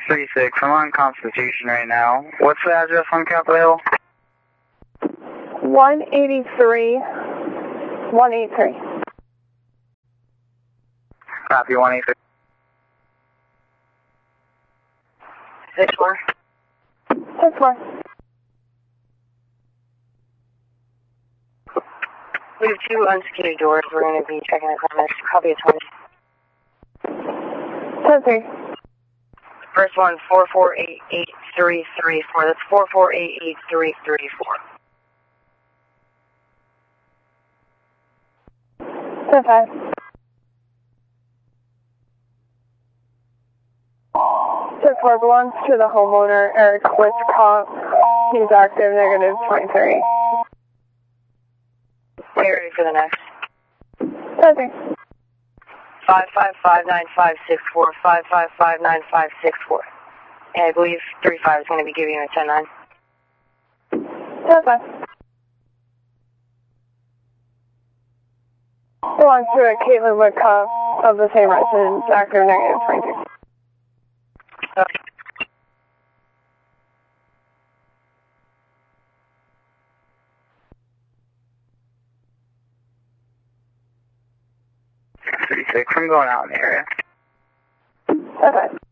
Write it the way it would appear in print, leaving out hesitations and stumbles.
636, I'm on Constitution right now. What's the address on Capitol Hill? 183. 183. Copy, 183. 6-4. 6-4. We have 2 unsecured doors. We're going to be checking the comments. Copy of 20. 10-3. First one, 4488334. That's 4488334. 10-5. 10-4 belongs to the homeowner, Eric Westcott. He's active, negative 23. Are you ready for the next? 10-3. 5559564, 5559564. And I believe 35 is going to be giving you a 10-9. 10-5. Belongs to a Caitlin Woodcock of the same residence, active, negative 23. Okay. I'm going out in the area. Okay.